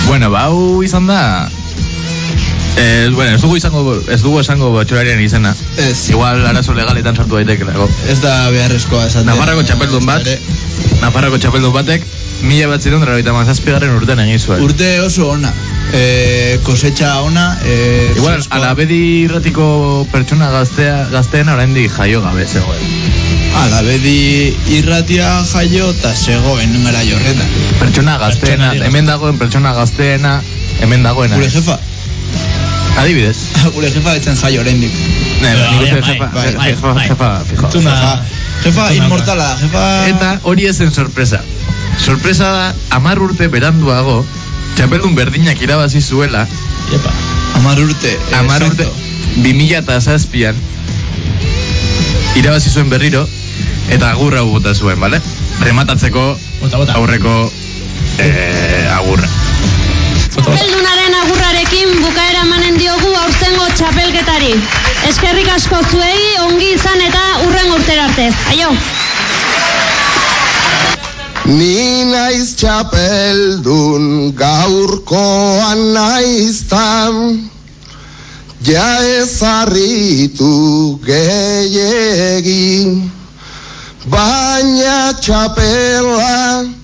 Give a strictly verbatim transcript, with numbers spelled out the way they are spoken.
Bueno, bau izan da... Eh, bueno, ez dugu izango, ez dugu esango botxolarian izena. Ez. Igual arazo legaletan sartu daitekelako. Ez da beharrezkoa esatea. Nafarroko txapeldun bat, Nafarroko txapeldun batek, mila bat ziren dragoita mazazpigarren urtean egin zuen. Urte oso ona. E, kosetxa ona. E, Igual, alabedi irratiko pertsona gaztea, gazteena oraindik jaio gabe zegoen. Alabedi irratia jaio eta zegoen gara jorretan. Pertsona gazteena, hemen dagoen pertsona gazteena, hemen dagoena. Gure jefa. Adibidez. Gure jefa etzen jaio oraindik. Ne, jefa, jefa, jefa, jefa, jefa inmortala, jefa... Eta hori ezen sorpresa. Sorpresa da, amar urte beranduago, txapeldun berdinak irabazi zuela. Epa, amar urte. Amar urte, bi mila eta zazpian, irabazi zuen berriro, eta agurra bota zuen, bale? Rematatzeko aurreko eh, agurra. Txapeldunaren agurrarekin bukaera emanen diogu aurtengo txapelketari. Eskerrik asko zuei, ongi izan eta hurrengo urtera arte. Aio! Ni naiz txapeldun gaurkoan naiztan, ja ezarritu gehiegi, baina txapela